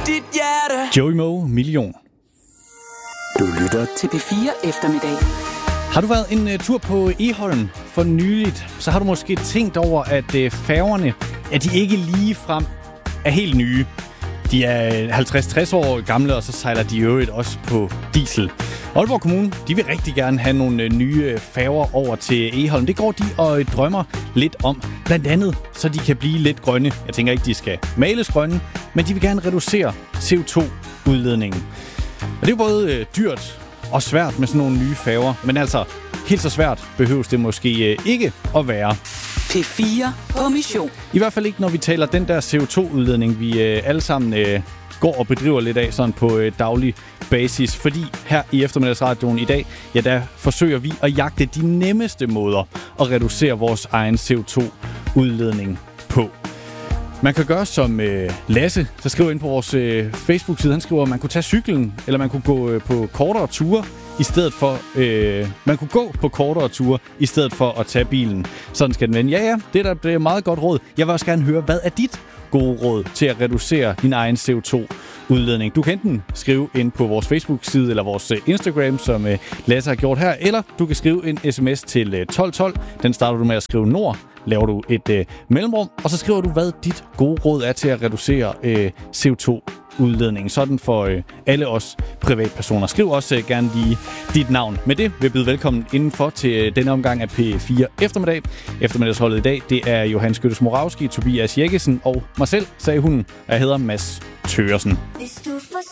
dit hjerte. Joey Moe, Million. Du lytter til P4 Eftermiddag. Har du været en tur på Egholm for nyligt, så har du måske tænkt over, at færgerne, at de ikke lige frem er helt nye. De er 50-60 år gamle, og så sejler de øvrigt også på diesel. Aalborg Kommune, de vil rigtig gerne have nogle nye færger over til Egholm. Det går de og drømmer lidt om. Blandt andet, så de kan blive lidt grønne. Jeg tænker ikke, de skal males grønne, men de vil gerne reducere CO2-udledningen. Og det er både dyrt og svært med sådan nogle nye færger. Men altså, helt så svært behøves det måske ikke at være. P4 på mission. I hvert fald ikke, når vi taler den der CO2-udledning, vi alle sammen går og bedriver lidt af sådan på daglig basis. Fordi her i eftermiddagsradioen i dag, ja, der forsøger vi at jagte de nemmeste måder at reducere vores egen CO2-udledning på. Man kan gøre som Lasse, der skriver ind på vores Facebook-side. Han skriver, at man kunne tage cyklen, eller man kunne gå på kortere ture, i stedet for man kunne gå på kortere ture i stedet for at tage bilen. Sådan skal den vende. Ja, det er da meget godt råd. Jeg vil også gerne høre, hvad er dit gode råd til at reducere din egen CO2-udledning? Du kan enten skrive ind på vores Facebook-side eller vores Instagram, som Lasse har gjort her, eller du kan skrive en sms til 1212. Den starter du med at skrive Nord. Laver du et mellemrum, og så skriver du, hvad dit gode råd er til at reducere CO2-udledningen. Sådan for alle os privatpersoner. Skriv også gerne lige dit navn. Med det vil jeg byde velkommen indenfor til denne omgang af P4 Eftermiddag. Eftermiddagsholdet i dag, det er Johan Skyttes Moravski, Tobias Jekkesen og mig selv, sagde hun. Jeg hedder Mads Thøgersen.